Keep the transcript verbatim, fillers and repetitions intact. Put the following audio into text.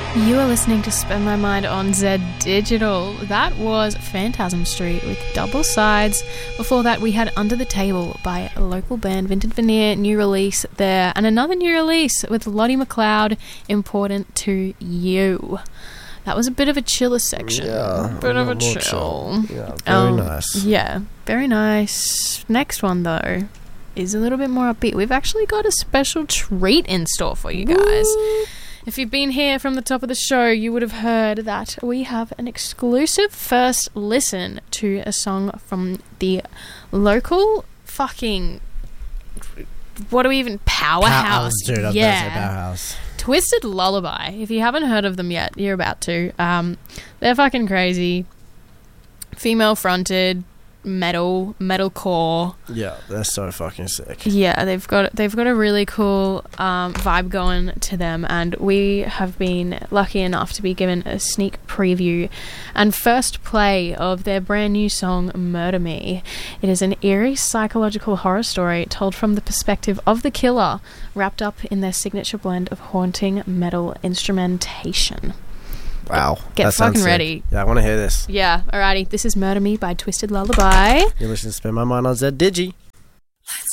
You are listening to Spend My Mind on Z Digital. That was Phantasm Street with Double Sides. Before that, we had Under the Table by a local band, Vinted Veneer, new release there. And another new release with Lottie McLeod, Important to You. That was a bit of a chiller section. Yeah. A bit of a chill. chill. Yeah, very um, nice. Yeah, very nice. Next one, though, is a little bit more upbeat. We've actually got a special treat in store for you guys. Woo! If you've been here from the top of the show, you would have heard that we have an exclusive first listen to a song from the local fucking... What do we even... Powerhouse. Powerhouse, dude. I was yeah. about to say Powerhouse. Twisted Lullaby. If you haven't heard of them yet, you're about to. Um, they're fucking crazy. Female-fronted, metal, metalcore. Yeah, they're so fucking sick. Yeah, they've got they've got a really cool um, vibe going to them, and we have been lucky enough to be given a sneak preview and first play of their brand new song Murder Me. It is an eerie psychological horror story told from the perspective of the killer, wrapped up in their signature blend of haunting metal instrumentation. Wow. Get that fucking sounds ready. Sick. Yeah, I want to hear this. Yeah, alrighty. This is Murder Me by Twisted Lullaby. You're listening to Spend My Mind on Z Digi.